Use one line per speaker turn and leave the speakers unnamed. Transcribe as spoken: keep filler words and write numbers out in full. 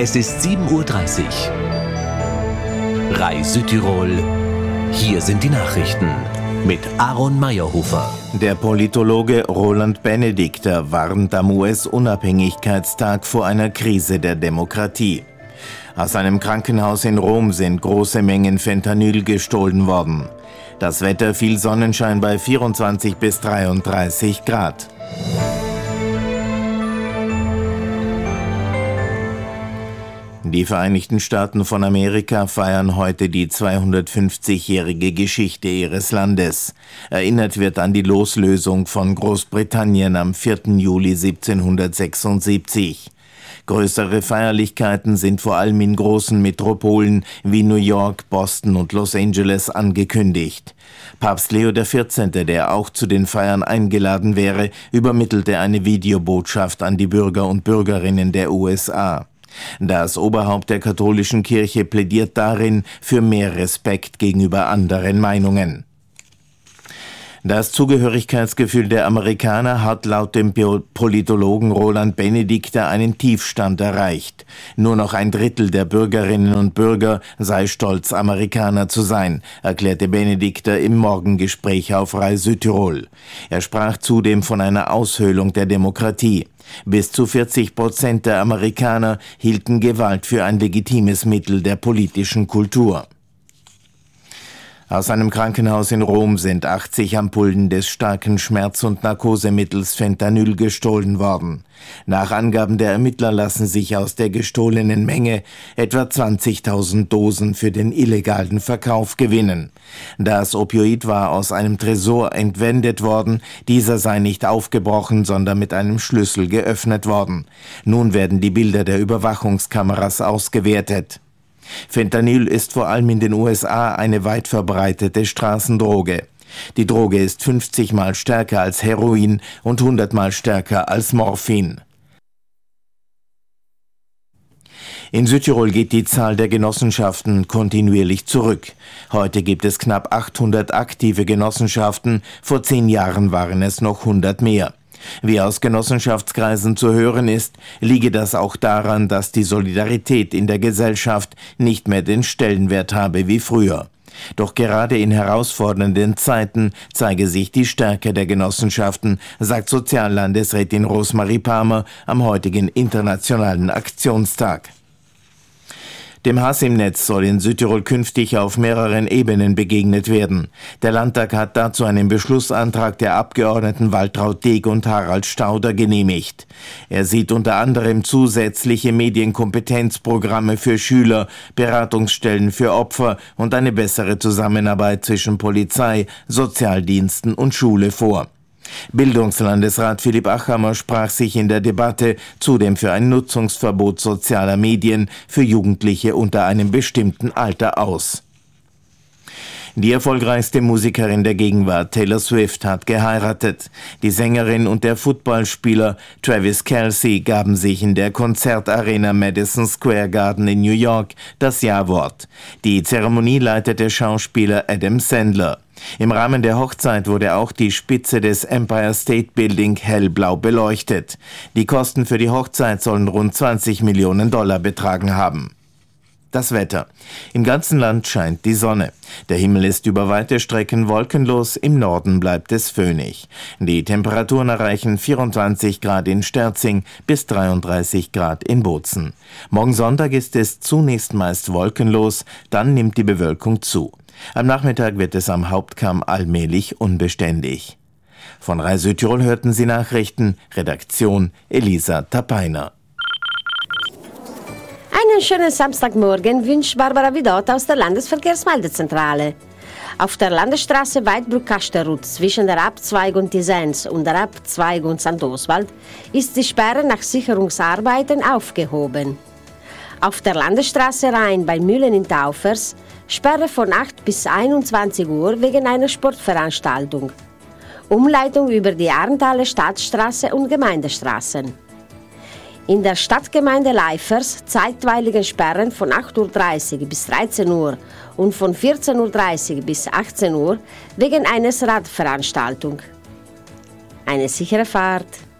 Es ist sieben Uhr dreißig. Rai Südtirol. Hier sind die Nachrichten mit Aaron Meyerhofer.
Der Politologe Roland Benedikter warnt am U S-Unabhängigkeitstag vor einer Krise der Demokratie. Aus einem Krankenhaus in Rom sind große Mengen Fentanyl gestohlen worden. Das Wetter: viel Sonnenschein bei vierundzwanzig bis dreiunddreißig Grad. Die Vereinigten Staaten von Amerika feiern heute die zweihundertfünfzigjährige Geschichte ihres Landes. Erinnert wird an die Loslösung von Großbritannien am vierten Juli siebzehnhundertsechsundsiebzig. Größere Feierlichkeiten sind vor allem in großen Metropolen wie New York, Boston und Los Angeles angekündigt. Papst Leo der vierzehnte, der auch zu den Feiern eingeladen wäre, übermittelte eine Videobotschaft an die Bürger und Bürgerinnen der U S A. Das Oberhaupt der katholischen Kirche plädiert darin für mehr Respekt gegenüber anderen Meinungen. Das Zugehörigkeitsgefühl der Amerikaner hat laut dem Politologen Roland Benedikter einen Tiefstand erreicht. Nur noch ein Drittel der Bürgerinnen und Bürger sei stolz, Amerikaner zu sein, erklärte Benedikter im Morgengespräch auf Rai Südtirol. Er sprach zudem von einer Aushöhlung der Demokratie. Bis zu vierzig Prozent der Amerikaner hielten Gewalt für ein legitimes Mittel der politischen Kultur. Aus einem Krankenhaus in Rom sind achtzig Ampullen des starken Schmerz- und Narkosemittels Fentanyl gestohlen worden. Nach Angaben der Ermittler lassen sich aus der gestohlenen Menge etwa zwanzigtausend Dosen für den illegalen Verkauf gewinnen. Das Opioid war aus einem Tresor entwendet worden. Dieser sei nicht aufgebrochen, sondern mit einem Schlüssel geöffnet worden. Nun werden die Bilder der Überwachungskameras ausgewertet. Fentanyl ist vor allem in den U S A eine weit verbreitete Straßendroge. Die Droge ist fünfzig Mal stärker als Heroin und hundert Mal stärker als Morphin. In Südtirol geht die Zahl der Genossenschaften kontinuierlich zurück. Heute gibt es knapp achthundert aktive Genossenschaften, vor zehn Jahren waren es noch hundert mehr. Wie aus Genossenschaftskreisen zu hören ist, liege das auch daran, dass die Solidarität in der Gesellschaft nicht mehr den Stellenwert habe wie früher. Doch gerade in herausfordernden Zeiten zeige sich die Stärke der Genossenschaften, sagt Soziallandesrätin Rosmarie Palmer am heutigen Internationalen Aktionstag. Dem Hass im Netz soll in Südtirol künftig auf mehreren Ebenen begegnet werden. Der Landtag hat dazu einen Beschlussantrag der Abgeordneten Waltraud Deeg und Harald Stauder genehmigt. Er sieht unter anderem zusätzliche Medienkompetenzprogramme für Schüler, Beratungsstellen für Opfer und eine bessere Zusammenarbeit zwischen Polizei, Sozialdiensten und Schule vor. Bildungslandesrat Philipp Achammer sprach sich in der Debatte zudem für ein Nutzungsverbot sozialer Medien für Jugendliche unter einem bestimmten Alter aus. Die erfolgreichste Musikerin der Gegenwart, Taylor Swift, hat geheiratet. Die Sängerin und der Footballspieler Travis Kelce gaben sich in der Konzertarena Madison Square Garden in New York das Ja-Wort. Die Zeremonie leitete Schauspieler Adam Sandler. Im Rahmen der Hochzeit wurde auch die Spitze des Empire State Building hellblau beleuchtet. Die Kosten für die Hochzeit sollen rund zwanzig Millionen Dollar betragen haben. Das Wetter. Im ganzen Land scheint die Sonne. Der Himmel ist über weite Strecken wolkenlos, im Norden bleibt es föhnig. Die Temperaturen erreichen vierundzwanzig Grad in Sterzing bis dreiunddreißig Grad in Bozen. Morgen Sonntag ist es zunächst meist wolkenlos, dann nimmt die Bewölkung zu. Am Nachmittag wird es am Hauptkamm allmählich unbeständig. Von Rai Südtirol hörten Sie Nachrichten, Redaktion Elisa Tapeiner.
Einen schönen Samstagmorgen wünscht Barbara Vidot aus der Landesverkehrsmeldezentrale. Auf der Landesstraße Weidbruck-Kasterud zwischen der Abzweigung Tisens und der Abzweigung Sankt Oswald ist die Sperre nach Sicherungsarbeiten aufgehoben. Auf der Landesstraße Rhein bei Mühlen in Taufers Sperre von acht bis einundzwanzig Uhr wegen einer Sportveranstaltung. Umleitung über die Arnthaler Stadtstraße und Gemeindestraßen. In der Stadtgemeinde Leifers zeitweilige Sperren von acht Uhr dreißig bis dreizehn Uhr und von vierzehn Uhr dreißig bis achtzehn Uhr wegen einer Radveranstaltung. Eine sichere Fahrt.